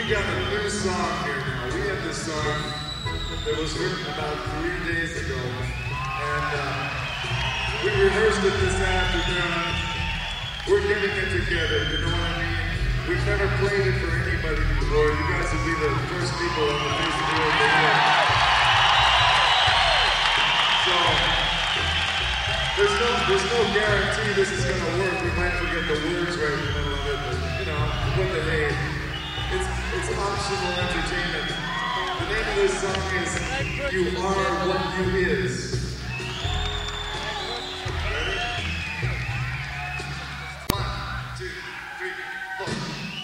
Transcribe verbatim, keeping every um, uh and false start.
got a new song here now. We have this song that was written about three days ago, and uh, we rehearsed it this afternoon. We're getting it together, you know what I mean? We've never played it for anybody before. You guys will be the first people on the face of the earth to hear it. So, there's no, there's no guarantee this is going to work. We might forget the words right in the middle of it, but, you know, what the hey. It's, it's optional entertainment. The name of this song is You Are What You Is.